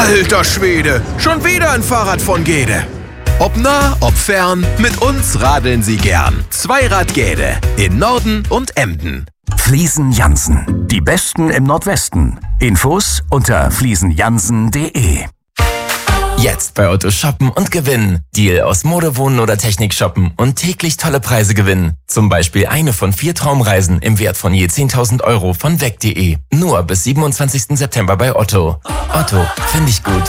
Alter Schwede, schon wieder ein Fahrrad von Gede. Ob nah, ob fern, mit uns radeln Sie gern. Zweirad Gede in Norden und Emden. Fliesen Jansen, die Besten im Nordwesten. Infos unter fliesenjansen.de. Jetzt bei Otto shoppen und gewinnen. Deal aus Mode, Wohnen oder Technik shoppen und täglich tolle Preise gewinnen. Zum Beispiel eine von 4 Traumreisen im Wert von je 10.000 Euro von weg.de. Nur bis 27. September bei Otto. Otto, finde ich gut.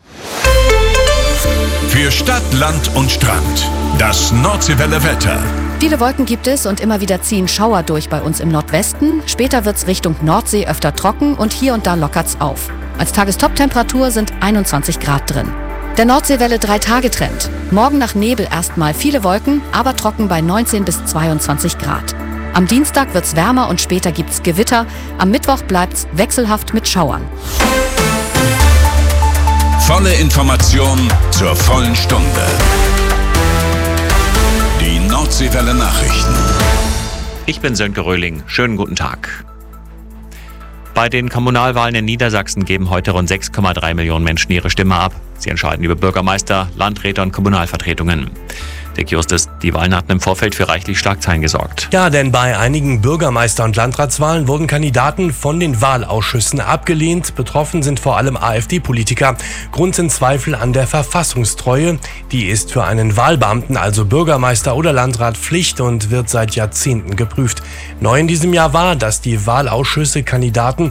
Für Stadt, Land und Strand. Das Nordseewelle Wetter. Viele Wolken gibt es und immer wieder ziehen Schauer durch bei uns im Nordwesten. Später wird's Richtung Nordsee öfter trocken und hier und da lockert's auf. Als Tagestoptemperatur sind 21 Grad drin. Der Nordseewelle 3-Tage-Trend. Morgen nach Nebel erstmal viele Wolken, aber trocken bei 19 bis 22 Grad. Am Dienstag wird's wärmer und später gibt's Gewitter. Am Mittwoch bleibt's wechselhaft mit Schauern. Volle Information zur vollen Stunde. Die Nordseewelle Nachrichten. Ich bin Sönke Röhling. Schönen guten Tag. Bei den Kommunalwahlen in Niedersachsen geben heute rund 6,3 Millionen Menschen ihre Stimme ab. Sie entscheiden über Bürgermeister, Landräte und Kommunalvertretungen. Dick Justus, die Wahlen hatten im Vorfeld für reichlich Schlagzeilen gesorgt. Ja, denn bei einigen Bürgermeister- und Landratswahlen wurden Kandidaten von den Wahlausschüssen abgelehnt. Betroffen sind vor allem AfD-Politiker. Grund sind Zweifel an der Verfassungstreue. Die ist für einen Wahlbeamten, also Bürgermeister oder Landrat, Pflicht und wird seit Jahrzehnten geprüft. Neu in diesem Jahr war, dass die Wahlausschüsse Kandidaten